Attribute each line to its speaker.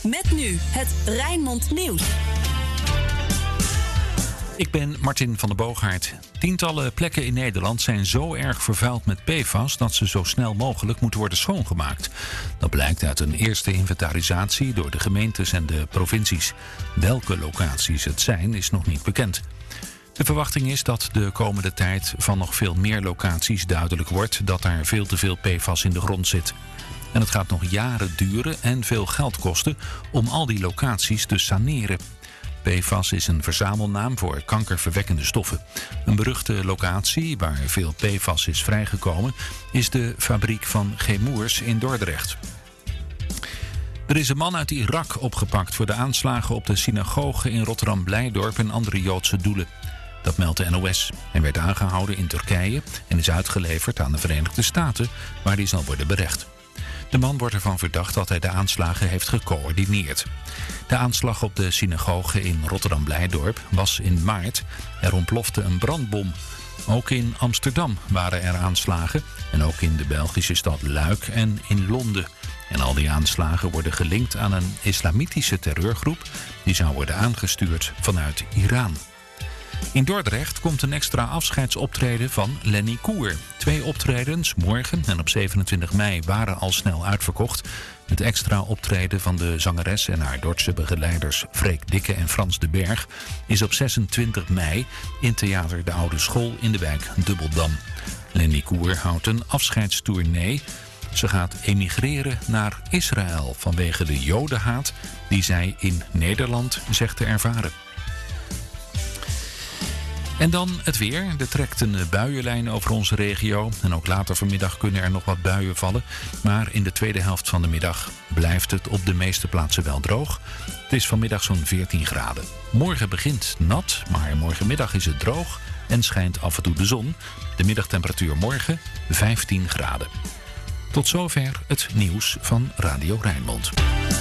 Speaker 1: Met nu het Rijnmond Nieuws.
Speaker 2: Ik ben Martin van der Boogaard. Tientallen plekken in Nederland zijn zo erg vervuild met PFAS dat ze zo snel mogelijk moeten worden schoongemaakt. Dat blijkt uit een eerste inventarisatie door de gemeentes en de provincies. Welke locaties het zijn is nog niet bekend. De verwachting is dat de komende tijd van nog veel meer locaties duidelijk wordt dat daar veel te veel PFAS in de grond zit. En het gaat nog jaren duren en veel geld kosten om al die locaties te saneren. PFAS is een verzamelnaam voor kankerverwekkende stoffen. Een beruchte locatie waar veel PFAS is vrijgekomen is de fabriek van Chemours in Dordrecht. Er is een man uit Irak opgepakt voor de aanslagen op de synagoge in Rotterdam-Blijdorp en andere Joodse doelen. Dat meldt de NOS. Hij werd aangehouden in Turkije en is uitgeleverd aan de Verenigde Staten, waar hij zal worden berecht. De man wordt ervan verdacht dat hij de aanslagen heeft gecoördineerd. De aanslag op de synagoge in Rotterdam-Blijdorp was in maart. Er ontplofte een brandbom. Ook in Amsterdam waren er aanslagen. En ook in de Belgische stad Luik en in Londen. En al die aanslagen worden gelinkt aan een islamitische terreurgroep die zou worden aangestuurd vanuit Iran. In Dordrecht komt een extra afscheidsoptreden van Lenny Koer. 2 optredens, morgen en op 27 mei, waren al snel uitverkocht. Het extra optreden van de zangeres en haar Dordtse begeleiders Freek Dikke en Frans de Berg is op 26 mei in Theater de Oude School in de wijk Dubbeldam. Lenny Koer houdt een afscheidstournee. Ze gaat emigreren naar Israël vanwege de jodenhaat die zij in Nederland zegt te ervaren. En dan het weer. Er trekt een buienlijn over onze regio. En ook later vanmiddag kunnen er nog wat buien vallen. Maar in de tweede helft van de middag blijft het op de meeste plaatsen wel droog. Het is vanmiddag zo'n 14 graden. Morgen begint nat, maar morgenmiddag is het droog en schijnt af en toe de zon. De middagtemperatuur morgen 15 graden. Tot zover het nieuws van Radio Rijnmond.